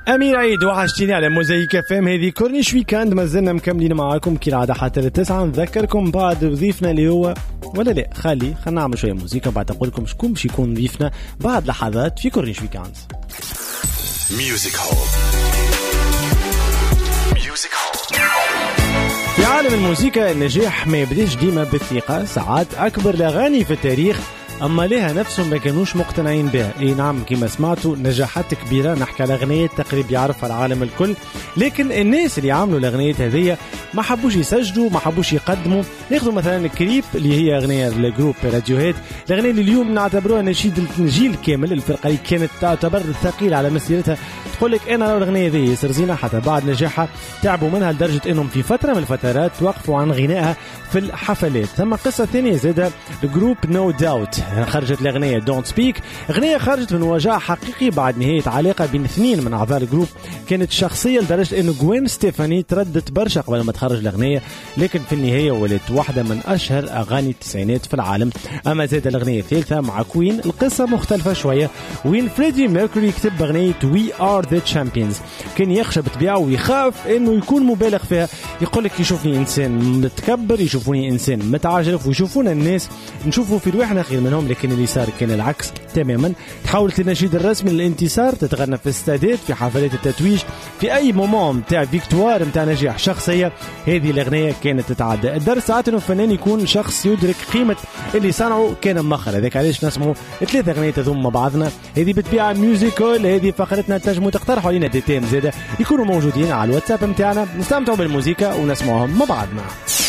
أمير عيد وحشتيني على موزايك FM. هذه كورنيش ويكاند، ما زلنا مكملين معاكم كي العادة حتى للتسعة. نذكركم بعد ضيفنا اللي هو ولا لا خلينا نعمل شوية موسيقى بعد أقول لكم شكون باش يكون ضيفنا بعد لحظات في كورنيش ويكاند. ميوزك هول. في عالم الموسيقى النجاح ما يبداش ديما بالثقة، ساعات أكبر الأغاني في التاريخ أما لها نفسهم ما كانوش مقتنعين بها. اي نعم كما سمعتوا نجاحات كبيرة، نحكي على أغنية تقريبا يعرفها العالم الكل، لكن الناس اللي عملوا الأغنيات هذه ما حبوش يسجلوا، ما حبوش يقدموا. ناخذوا مثلا كريب اللي هي أغنية الجروب راديو هيد، الأغنية اللي اليوم نعتبروها نشيد الجيل كامل. الفرقة اللي كانت تعتبر ثقيلة على مسيرتها تقول لك أنا لو الأغنية ذي ياسر زينة، حتى بعد نجاحها تعبوا منها لدرجة أنهم في فترة من الفترات توقفوا عن غنائها في الحفلات. ثم قصة ثانية زادة الجروب نو داوت، خرجت الأغنية دونت سبيك، أغنية خرجت من وجع حقيقي بعد نهاية علاقة بين اثنين من أعضاء الجروب كانت شخصية لدرجة أنه جوين ستيفاني تردت برشا قبل ما تخرج الأغنية، لكن في النهاية ولت واحدة من أشهر أغاني التسعينات في العالم. أما زاد الأغنية الثالثة مع كوين القصة مختلفة شوية، وين فريدي ميركوري كتب أغنية وي ار ذا تشامبيونز، كان يخشى بطبيعه ويخاف انه يكون مبالغ فيها. يقول لك يشوفني انسان متكبر، يشوفوني انسان متعجرف، ويشوفونا الناس نشوفوا في رواحنا خير منهم، لكن اللي صار كان العكس تماما. تحولت النشيد الرسمي للانتصار، تتغنى في استادات، في حفلات التتويج، في اي مومون نتاع فيكتوار نتاع نجاح شخصيه. هذه الاغنيه كانت تتعدى. الدرس ساعات انه الفنان يكون شخص يدرك قيمه اللي صنعه كان مخر. هذاك علاش نسمعوا ثلاث اغنيات تضم مع بعضنا. هذه بتبيع ميوزيكال، هذه فقرتنا تنجموا تقترحوا علينا دي تيم زاده يكونوا موجودين على الواتساب نتاعنا، نستمتعوا بالموسيقى ونسمعهم مع بعضنا.